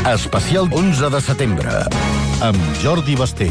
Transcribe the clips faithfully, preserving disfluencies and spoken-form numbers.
Especial onze de setembre, amb Jordi Basté.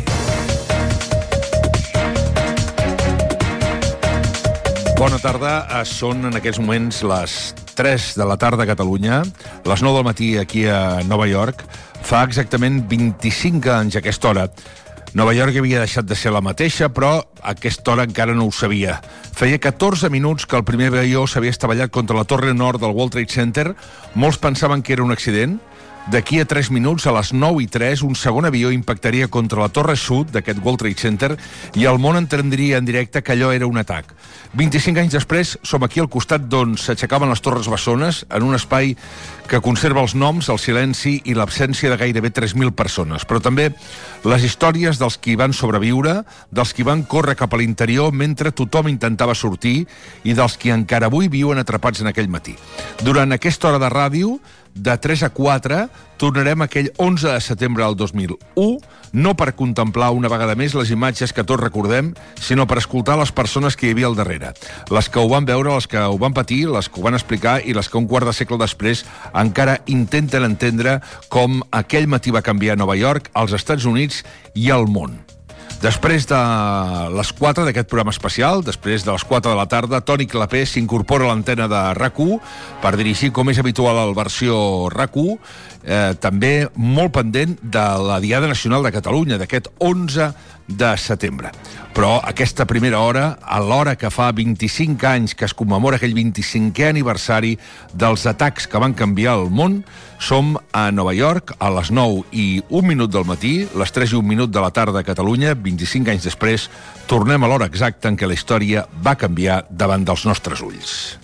Bona tarda, són en aquests moments les tres de la tarda a Catalunya, les nou del matí aquí a Nova York. Fa exactament vint-i-cinc anys a aquesta hora. Nova York havia deixat de ser la mateixa, però a aquesta hora encara no ho sabia. Feia catorze minuts que el primer avió s'havia estavellat contra la torre nord del World Trade Center. Molts pensaven que era un accident. D'aquí a tres minuts, a les nou i tres, un segon avió impactaria contra la torre sud d'aquest World Trade Center i el món entendria en directe que allò era un atac. vint-i-cinc anys després, som aquí al costat d'on s'aixecaven les torres bessones, en un espai que conserva els noms, el silenci i l'absència de gairebé tres mil persones, però també les històries dels qui van sobreviure, dels qui van córrer cap a l'interior mentre tothom intentava sortir i dels qui encara avui viuen atrapats en aquell matí. Durant aquesta hora de ràdio, de tres a quatre, tornarem aquell onze de setembre del dos mil u, no per contemplar una vegada més les imatges que tots recordem, sinó per escoltar les persones que hi havia al darrere. Les que ho van veure, les que ho van patir, les que ho van explicar i les que un quart de segle després encara intenten entendre com aquell matí va canviar Nova York, els Estats Units i el món. Després de les quatre d'aquest programa especial, després de les quatre de la tarda, Toni Clapé s'incorpora a l'antena de RAC u per dirigir, com és habitual, la versió RAC u, eh, també molt pendent de la Diada Nacional de Catalunya, d'aquest onze de setembre. Però aquesta primera hora, a l'hora que fa vint-i-cinc anys que es commemora aquell vint-i-cinquè aniversari dels atacs que van canviar el món, som a Nova York a les nou i un minut del matí, les tres i un minut de la tarda a Catalunya, vint-i-cinc anys després, tornem a l'hora exacta en què la història va canviar davant dels nostres ulls.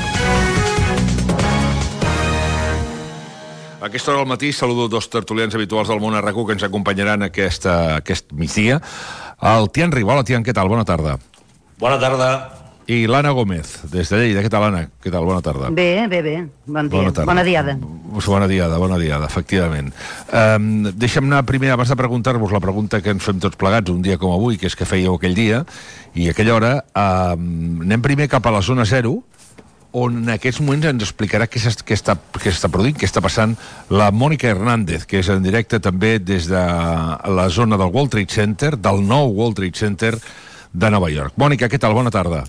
A aquesta hora del matí saludo dos tertulians habituals del món a RAC u que ens acompanyaran aquesta, aquest migdia. El Tian Ribola. Tian, què tal? Bona tarda. Bona tarda. I l'Anna Gómez, des de Lleida. Què tal, Anna? Què tal? Bona tarda. Bé, bé, bé. Bon dia. Bona, bona diada. Bona diada, bona diada, efectivament. Um, deixa'm anar primer, abans de preguntar-vos la pregunta que ens fem tots plegats un dia com avui, que és què fèieu aquell dia, i aquella hora, um, anem primer cap a la zona zero, on en aquests moments ens explicarà què està, què està produint, què està passant la Mònica Hernández, que és en directe també des de la zona del World Trade Center, del nou World Trade Center de Nova York. Mònica, què tal? Bona tarda.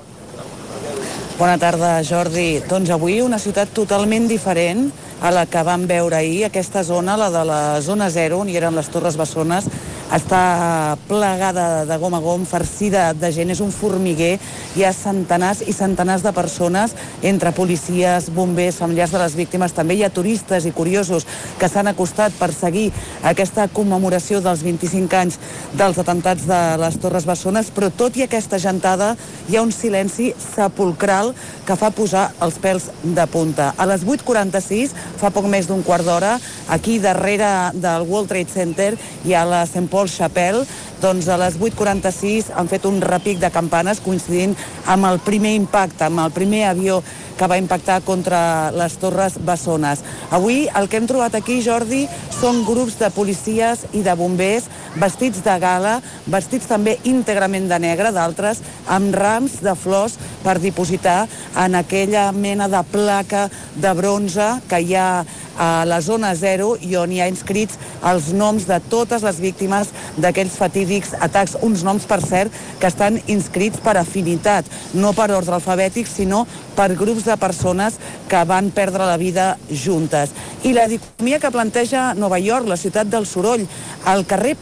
Bona tarda, Jordi. Doncs avui una ciutat totalment diferent a la que vam veure ahir. Aquesta zona, la de la zona zero, on hi eren les Torres Bessones, està plegada de gom a gom, farcida de gent, és un formiguer. Hi ha centenars i centenars de persones, entre policies, bombers, familiars de les víctimes. També hi ha turistes i curiosos que s'han acostat per seguir aquesta commemoració dels vint-i-cinc anys dels atentats de les Torres Bessones, però tot i aquesta gentada hi ha un silenci sepulcral que fa posar els pèls de punta. A les vuit quaranta-sis, fa poc més d'un quart d'hora, aquí darrere del World Trade Center hi ha la Saint Paul's Chapel. Doncs a les vuit quaranta-sis han fet un repic de campanes coincidint amb el primer impacte, amb el primer avió que va impactar contra les Torres Bessones. Avui el que hem trobat aquí, Jordi, són grups de policies i de bombers vestits de gala, vestits també íntegrament de negre, d'altres amb rams de flors per dipositar en aquella mena de placa de bronze que hi ha a la zona zero i on hi ha inscrits els noms de totes les víctimes d'aquells fatídics atacs, uns noms, per cert, que estan inscrits per afinitat, no per ordre alfabètic, sinó per grups de persones que van perdre la vida juntes. I la dicotomia que planteja Nova York, la ciutat del soroll, al carrer